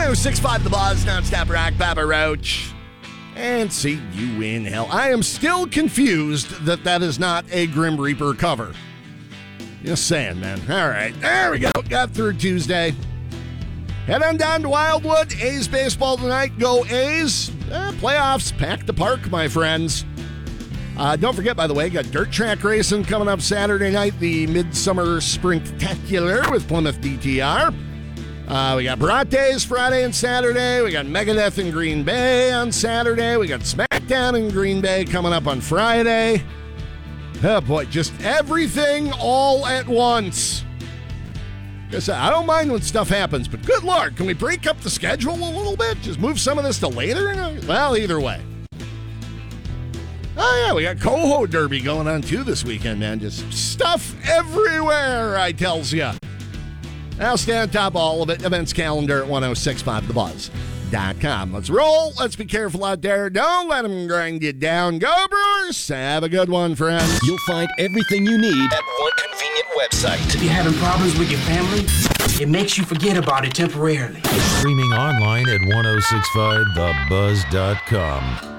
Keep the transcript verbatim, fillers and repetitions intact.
oh six point five The Buzz, nonstop rock, Papa Roach. And see you in hell. I am still confused that that is not a Grim Reaper cover. Just saying, man. All right, there we go. Got through Tuesday. Head on down to Wildwood. A's baseball tonight. Go A's. Eh, playoffs. Pack the park, my friends. Uh, don't forget, by the way, got dirt track racing coming up Saturday night. The Midsummer Springtacular with Plymouth D T R. Uh, we got Brontes Friday and Saturday. We got Megadeth in Green Bay on Saturday. We got SmackDown in Green Bay coming up on Friday. Oh, boy, just everything all at once. Guess I don't mind when stuff happens, but good Lord, can we break up the schedule a little bit? Just move some of this to later? Well, either way. Oh, yeah, we got Coho Derby going on, too, this weekend, man. Just stuff everywhere, I tells ya. I'll stay on top of all of it. Events calendar at ten sixty-five the buzz dot com. Let's roll. Let's be careful out there. Don't let them grind you down. Go Brewers. Have a good one, friends. You'll find everything you need at one convenient website. If you're having problems with your family, it makes you forget about it temporarily. Streaming online at ten sixty-five the buzz dot com.